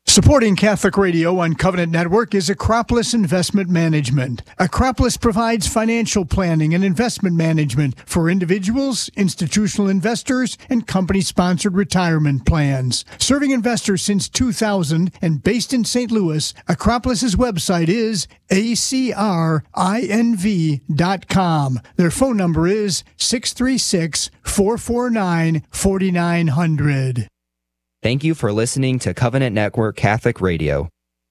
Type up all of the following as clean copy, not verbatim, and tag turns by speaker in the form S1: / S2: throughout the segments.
S1: Supporting Catholic Radio on Covenant Network is Acropolis Investment Management. Acropolis provides financial planning and investment management for individuals, institutional investors, and company-sponsored retirement plans. Serving investors since 2000 and based in St. Louis, Acropolis's website is acrinv.com. Their phone number is 636-449-4900.
S2: Thank you for listening to Covenant Network Catholic Radio.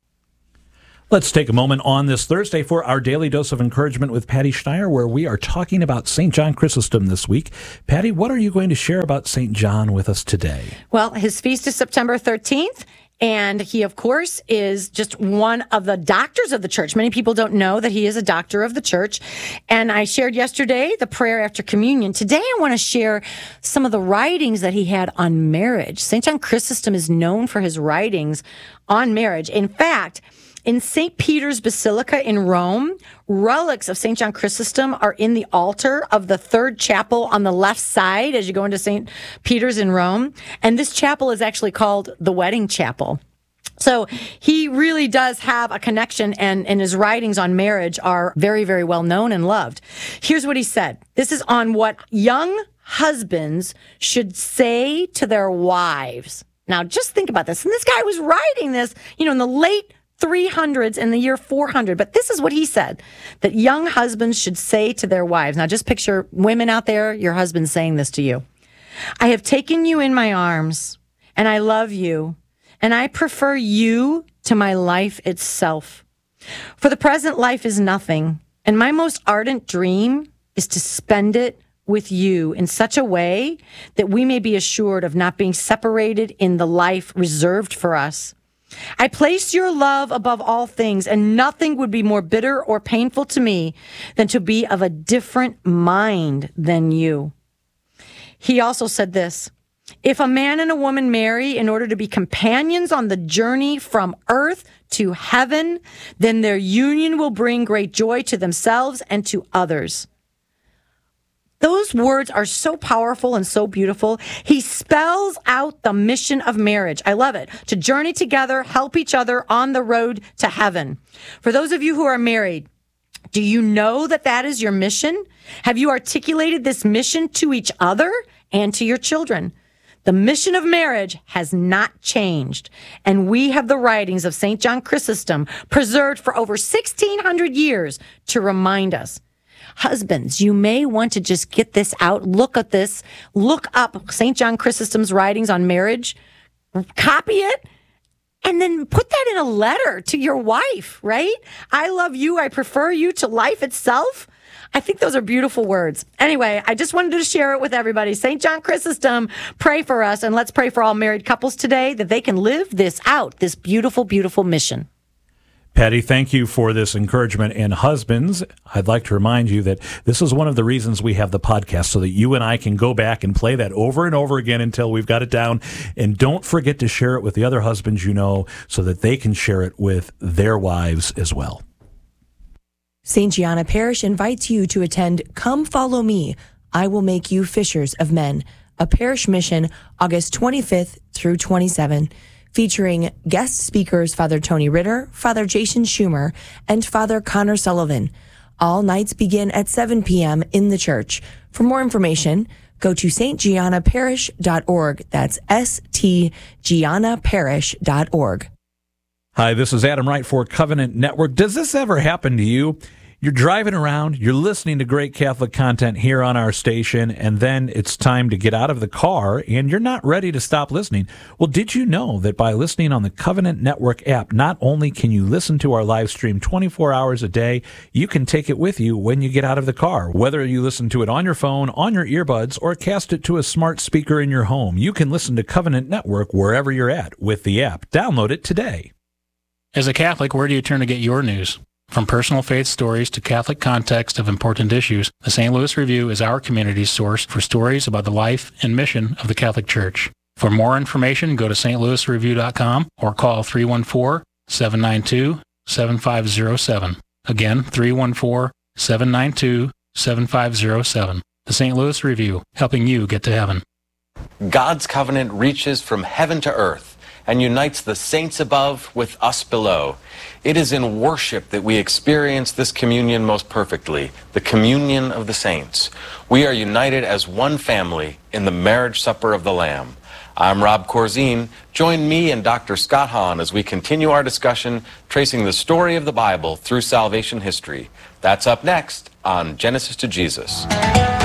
S3: Let's take a moment on this Thursday for our Daily Dose of Encouragement with Patty Schneier, where we are talking about St. John Chrysostom this week. Patty, what are you going to share about St. John with us today?
S4: Well, his feast is September 13th. And he, of course, is just one of the doctors of the church. Many people don't know that he is a doctor of the church. And I shared yesterday the prayer after communion. Today, I want to share some of the writings that he had on marriage. St. John Chrysostom is known for his writings on marriage. In fact, in St. Peter's Basilica in Rome, relics of St. John Chrysostom are in the altar of the third chapel on the left side as you go into St. Peter's in Rome. And this chapel is actually called the Wedding Chapel. So he really does have a connection, and his writings on marriage are very, very well known and loved. Here's what he said. This is on what young husbands should say to their wives. Now, just think about this. And this guy was writing this, in the late 300s in the year 400. But this is what he said, that young husbands should say to their wives. Now, just picture women out there, your husband saying this to you. I have taken you in my arms, and I love you, and I prefer you to my life itself. For the present life is nothing, and my most ardent dream is to spend it with you in such a way that we may be assured of not being separated in the life reserved for us. I place your love above all things, and nothing would be more bitter or painful to me than to be of a different mind than you. He also said this, if a man and a woman marry in order to be companions on the journey from earth to heaven, then their union will bring great joy to themselves and to others. Those words are so powerful and so beautiful. He spells out the mission of marriage. I love it. To journey together, help each other on the road to heaven. For those of you who are married, do you know that that is your mission? Have you articulated this mission to each other and to your children? The mission of marriage has not changed, and we have the writings of St. John Chrysostom preserved for over 1,600 years to remind us. Husbands, you may want to just get this out. Look at this. Look up St. John Chrysostom's writings on marriage. Copy it. And then put that in a letter to your wife, right? I love you. I prefer you to life itself. I think those are beautiful words. Anyway, I just wanted to share it with everybody. St. John Chrysostom, pray for us. And let's pray for all married couples today that they can live this out, this beautiful, beautiful mission.
S3: Patty, thank you for this encouragement. And husbands, I'd like to remind you that this is one of the reasons we have the podcast, so that you and I can go back and play that over and over again until we've got it down. And don't forget to share it with the other husbands you know, so that they can share it with their wives as well.
S5: St. Gianna Parish invites you to attend Come Follow Me, I Will Make You Fishers of Men, a parish mission August 25th through 27th. Featuring guest speakers Father Tony Ritter, Father Jason Schumer, and Father Connor Sullivan. All nights begin at 7 p.m. in the church. For more information, go to stgiannaparish.org. That's stgiannaparish.org.
S3: Hi, this is Adam Wright for Covenant Network. Does this ever happen to you? You're driving around, you're listening to great Catholic content here on our station, and then it's time to get out of the car, and you're not ready to stop listening. Well, did you know that by listening on the Covenant Network app, not only can you listen to our live stream 24 hours a day, you can take it with you when you get out of the car. Whether you listen to it on your phone, on your earbuds, or cast it to a smart speaker in your home, you can listen to Covenant Network wherever you're at with the app. Download it today.
S6: As a Catholic, where do you turn to get your news? From personal faith stories to Catholic context of important issues, the St. Louis Review is our community's source for stories about the life and mission of the Catholic Church. For more information, go to stlouisreview.com or call 314-792-7507. Again, 314-792-7507. The St. Louis Review, helping you get to heaven.
S7: God's covenant reaches from heaven to earth, and unites the saints above with us below. It is in worship that we experience this communion most perfectly, the communion of the saints. We are united as one family in the marriage supper of the Lamb. I'm Rob Corzine. Join me and Dr. Scott Hahn as we continue our discussion tracing the story of the Bible through salvation history. That's up next on Genesis to Jesus.